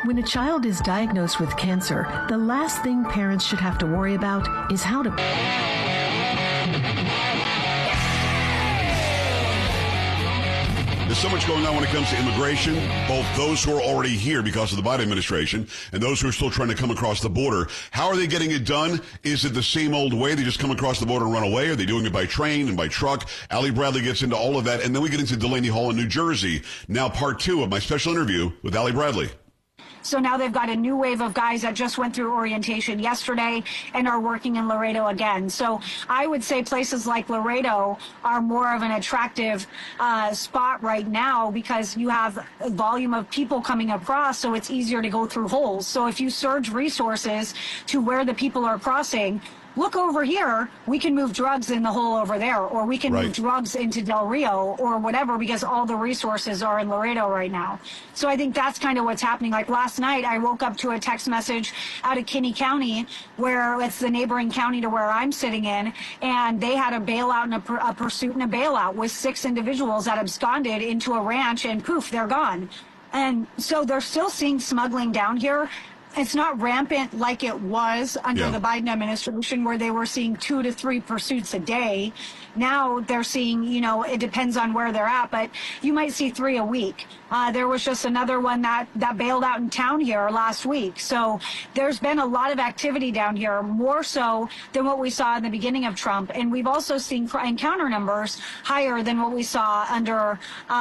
When a child is diagnosed with cancer, the last thing parents should have to worry about is how to... There's so much going on when it comes to immigration, both those who are already here because of the Biden administration and those who are still trying to come across the border. How are they getting it done? Is it the same old way? They just come across the border and run away? Are they doing it by train and by truck? Ali Bradley gets into all of that. And then we get into Delaney Hall in New Jersey. Now part 2 of my special interview with Ali Bradley. So now they've got a new wave of guys that just went through orientation yesterday and are working in Laredo again. So I would say places like Laredo are more of an attractive spot right now because you have a volume of people coming across, so it's easier to go through holes. So if you surge resources to where the people are crossing, look over here, we can move drugs in the hole over there, or we can move drugs into Del Rio or whatever, because all the resources are in Laredo right now. So I think that's kind of what's happening. Like last night, I woke up to a text message out of Kinney County, where it's the neighboring county to where I'm sitting in, and they had a bailout and a pursuit and a bailout with 6 individuals that absconded into a ranch, and poof, they're gone. And so they're still seeing smuggling down here. It's not rampant like it was under the Biden administration, where they were seeing 2 to 3 pursuits a day. Now they're seeing, you know, it depends on where they're at, but you might see 3 a week. There was just another one that bailed out in town here last week. So there's been a lot of activity down here, more so than what we saw in the beginning of Trump. And we've also seen encounter numbers higher than what we saw under